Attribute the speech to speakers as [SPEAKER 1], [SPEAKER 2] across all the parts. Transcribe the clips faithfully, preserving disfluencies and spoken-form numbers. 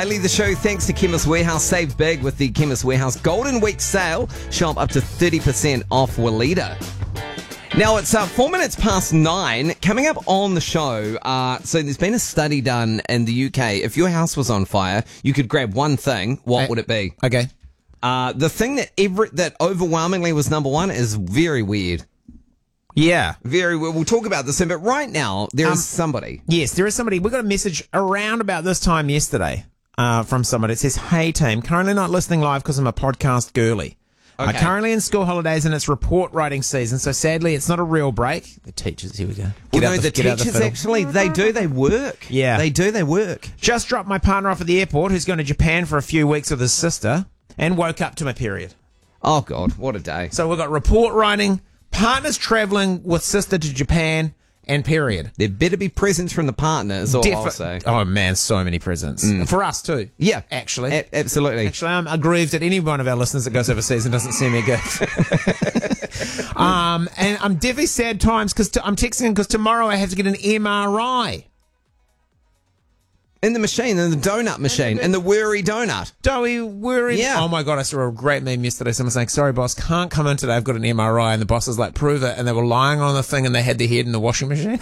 [SPEAKER 1] Daily the show thanks to Chemist Warehouse. Save big with the Chemist Warehouse Golden Week sale. Shop up to thirty percent off Weleda. Now, it's uh, four minutes past nine. Coming up on the show, uh, so there's been a study done in the U K. If your house was on fire, you could grab one thing. What
[SPEAKER 2] Hey,
[SPEAKER 1] would it be?
[SPEAKER 2] Okay.
[SPEAKER 1] Uh, the thing that every, that overwhelmingly was number one is very weird.
[SPEAKER 2] Yeah.
[SPEAKER 1] Very weird. We'll talk about this soon, but right now, there is
[SPEAKER 2] Um,
[SPEAKER 1] somebody.
[SPEAKER 2] Yes, there is somebody. We got a message around about this time yesterday uh, from somebody. It says, "Hey team, currently not listening live because I'm a podcast girly. I'm
[SPEAKER 1] Okay.
[SPEAKER 2] currently in school holidays and it's report writing season, so sadly it's not a real break." The teachers, here we go.
[SPEAKER 1] Well,
[SPEAKER 2] Get
[SPEAKER 1] no,
[SPEAKER 2] out
[SPEAKER 1] the,
[SPEAKER 2] get out
[SPEAKER 1] teachers
[SPEAKER 2] fiddle.
[SPEAKER 1] actually, they do, they work.
[SPEAKER 2] Yeah.
[SPEAKER 1] They do, they work.
[SPEAKER 2] Just dropped my partner off at the airport who's going to Japan for a few weeks with his sister and woke up to my period.
[SPEAKER 1] Oh, God, what a day.
[SPEAKER 2] So we've got report writing, partners travelling with sister to Japan, and period.
[SPEAKER 1] There better be presents from the partner, is all I'll
[SPEAKER 2] Defi-
[SPEAKER 1] say.
[SPEAKER 2] Oh man, so many presents. For us too.
[SPEAKER 1] Yeah.
[SPEAKER 2] Actually.
[SPEAKER 1] A- absolutely.
[SPEAKER 2] Actually, I'm aggrieved at any one of our listeners that goes overseas and doesn't send me a gift. um, and I'm definitely sad times because t- I'm texting because tomorrow I have to get an M R I.
[SPEAKER 1] In the machine, in the donut machine, in the worry donut.
[SPEAKER 2] Doughy, worried.
[SPEAKER 1] Yeah.
[SPEAKER 2] Oh my God, I saw a great meme yesterday. Someone saying, "Sorry, boss, can't come in today. I've got an M R I." And the boss is like, "Prove it." And they were lying on the thing and they had their head in the washing machine.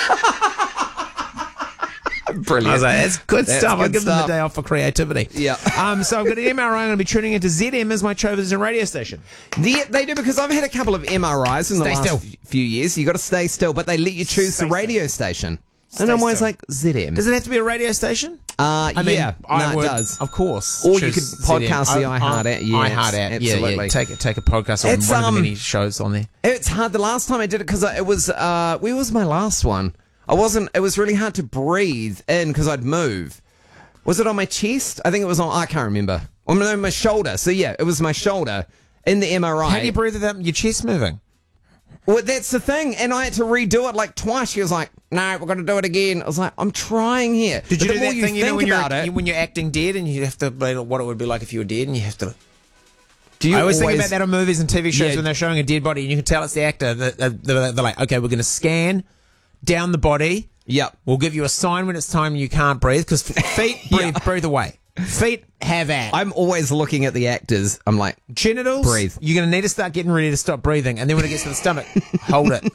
[SPEAKER 1] Brilliant.
[SPEAKER 2] I was like, that's good
[SPEAKER 1] That's
[SPEAKER 2] stuff. I'll
[SPEAKER 1] good
[SPEAKER 2] give them
[SPEAKER 1] stuff.
[SPEAKER 2] the day off for creativity.
[SPEAKER 1] Yeah.
[SPEAKER 2] Um, so I've got an M R I. I'm going to be tuning into Z M as my television radio station.
[SPEAKER 1] The, they do, because I've had a couple of M R Is in the
[SPEAKER 2] Stay
[SPEAKER 1] last
[SPEAKER 2] still.
[SPEAKER 1] f- few years. You got to stay still, but they let you choose
[SPEAKER 2] Stay
[SPEAKER 1] the radio station.
[SPEAKER 2] Stay
[SPEAKER 1] and I'm always
[SPEAKER 2] still.
[SPEAKER 1] like, Z M.
[SPEAKER 2] Does it have to be a radio station?
[SPEAKER 1] Uh,
[SPEAKER 2] I mean,
[SPEAKER 1] yeah,
[SPEAKER 2] I
[SPEAKER 1] no,
[SPEAKER 2] would,
[SPEAKER 1] it does.
[SPEAKER 2] of course.
[SPEAKER 1] Or you
[SPEAKER 2] choose
[SPEAKER 1] could
[SPEAKER 2] Z M.
[SPEAKER 1] podcast the
[SPEAKER 2] I-
[SPEAKER 1] iHeart
[SPEAKER 2] I-
[SPEAKER 1] app. Yeah,
[SPEAKER 2] iHeart
[SPEAKER 1] abs-
[SPEAKER 2] app. Yeah,
[SPEAKER 1] absolutely.
[SPEAKER 2] yeah. Take it. Take a podcast on
[SPEAKER 1] It's,
[SPEAKER 2] one of
[SPEAKER 1] um,
[SPEAKER 2] the many shows on there.
[SPEAKER 1] It's hard. The last time I did it, because it was, uh, where was my last one? I wasn't, it was really hard to breathe in because I'd move. Was it on my chest? I think it was on, I can't remember. Oh, no, my shoulder. So yeah, it was my shoulder in the M R I.
[SPEAKER 2] How do you breathe without your chest moving?
[SPEAKER 1] Well, that's the thing. And I had to redo it like twice. She was like, "No, we're going to do it again." I was like, "I'm trying here."
[SPEAKER 2] Did you
[SPEAKER 1] But
[SPEAKER 2] do
[SPEAKER 1] the more
[SPEAKER 2] that thing you know
[SPEAKER 1] think
[SPEAKER 2] when you're,
[SPEAKER 1] about it,
[SPEAKER 2] when you're acting dead and you have to be what it would be like if you were dead and you have to.
[SPEAKER 1] do you
[SPEAKER 2] I always, think about that on movies and T V shows
[SPEAKER 1] Yeah.
[SPEAKER 2] when they're showing a dead body and you can tell it's the actor. They're, they're, they're like, "Okay, we're going to scan down the body.
[SPEAKER 1] Yep.
[SPEAKER 2] We'll give you a sign when it's time you can't breathe because feet breathe, breathe away. Feet have at.
[SPEAKER 1] I'm always looking at the actors. I'm like,
[SPEAKER 2] Genitals,
[SPEAKER 1] breathe.
[SPEAKER 2] You're going to need to start getting ready to stop breathing, and then when it gets to the stomach, hold it.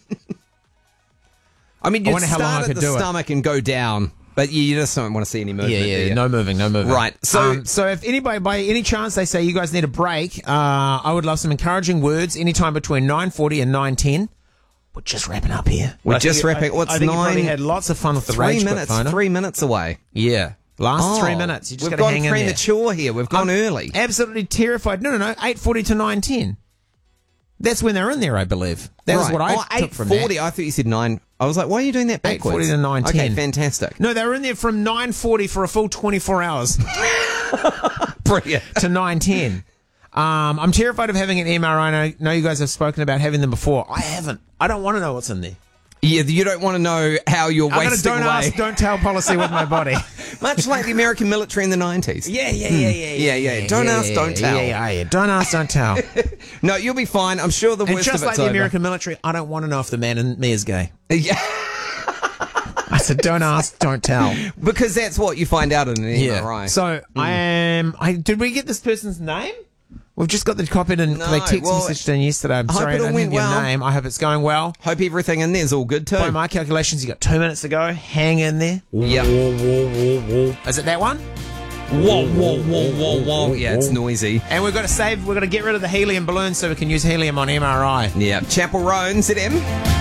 [SPEAKER 1] I mean,
[SPEAKER 2] I
[SPEAKER 1] you
[SPEAKER 2] wonder how long I
[SPEAKER 1] start at
[SPEAKER 2] could
[SPEAKER 1] the
[SPEAKER 2] do it.
[SPEAKER 1] stomach and go down, but you just don't want to see any movement.
[SPEAKER 2] Yeah,
[SPEAKER 1] do
[SPEAKER 2] yeah,
[SPEAKER 1] you?
[SPEAKER 2] no moving, no moving.
[SPEAKER 1] Right, so-
[SPEAKER 2] um, so if anybody, by any chance, they say you guys need a break, uh, I would love some encouraging words anytime between nine forty and nine ten. We're just wrapping up here.
[SPEAKER 1] We're
[SPEAKER 2] I think
[SPEAKER 1] just
[SPEAKER 2] you-
[SPEAKER 1] wrapping-
[SPEAKER 2] I,
[SPEAKER 1] what's
[SPEAKER 2] I think you probably
[SPEAKER 1] nine-
[SPEAKER 2] had lots of fun with the
[SPEAKER 1] Three
[SPEAKER 2] rage
[SPEAKER 1] minutes.
[SPEAKER 2] quit phoner.
[SPEAKER 1] Three minutes away.
[SPEAKER 2] Yeah, last
[SPEAKER 1] Oh,
[SPEAKER 2] three minutes. You just
[SPEAKER 1] we've
[SPEAKER 2] got to
[SPEAKER 1] gone
[SPEAKER 2] hang in there.
[SPEAKER 1] premature here. We've gone
[SPEAKER 2] I'm
[SPEAKER 1] early.
[SPEAKER 2] Absolutely terrified. No, no, no. Eight forty to nine ten. That's when they're in there, I believe. That was
[SPEAKER 1] Right.
[SPEAKER 2] what I
[SPEAKER 1] oh,
[SPEAKER 2] took from that.
[SPEAKER 1] eight forty. I thought you said nine. I was like, why are you doing that backwards?
[SPEAKER 2] eight forty to nine ten.
[SPEAKER 1] Okay, fantastic.
[SPEAKER 2] No, they were in there from nine forty for a full twenty-four hours
[SPEAKER 1] Brilliant.
[SPEAKER 2] to nine ten. Um, I'm terrified of having an M R I. I know you guys have spoken about having them before. I haven't. I don't want to know what's in there.
[SPEAKER 1] Yeah, you don't want to know how you're
[SPEAKER 2] I'm going to
[SPEAKER 1] wasting
[SPEAKER 2] don't
[SPEAKER 1] away.
[SPEAKER 2] ask, don't tell policy with my body.
[SPEAKER 1] Much like the American military in the nineties.
[SPEAKER 2] Yeah, yeah, yeah,
[SPEAKER 1] Yeah,
[SPEAKER 2] yeah.
[SPEAKER 1] yeah. Don't ask, don't tell.
[SPEAKER 2] Yeah, yeah, yeah. Don't ask, don't tell.
[SPEAKER 1] No, you'll be fine. I'm sure the
[SPEAKER 2] And
[SPEAKER 1] worst
[SPEAKER 2] just
[SPEAKER 1] of
[SPEAKER 2] like
[SPEAKER 1] it's
[SPEAKER 2] the
[SPEAKER 1] over.
[SPEAKER 2] American military, I don't want to know if the man in me is gay.
[SPEAKER 1] Yeah,
[SPEAKER 2] I said, don't ask, don't tell.
[SPEAKER 1] because that's what you find out in an M R I.
[SPEAKER 2] So I am. I did we get this person's name? We've just got the copy and
[SPEAKER 1] No,
[SPEAKER 2] they text
[SPEAKER 1] well,
[SPEAKER 2] messaged in yesterday. I'm
[SPEAKER 1] I hope
[SPEAKER 2] sorry, I
[SPEAKER 1] it all
[SPEAKER 2] don't
[SPEAKER 1] went
[SPEAKER 2] have your
[SPEAKER 1] well.
[SPEAKER 2] name. I hope it's going well.
[SPEAKER 1] Hope everything in there's all good too.
[SPEAKER 2] By my calculations, you got two minutes to go. Hang in there.
[SPEAKER 1] Yep.
[SPEAKER 2] Is it that one?
[SPEAKER 1] Whoa, whoa, whoa, whoa, whoa. Yeah, it's noisy.
[SPEAKER 2] And we've got to save. We've got to get rid of the helium balloons so we can use helium on M R I.
[SPEAKER 1] Yeah. Chapel Roan, Z M.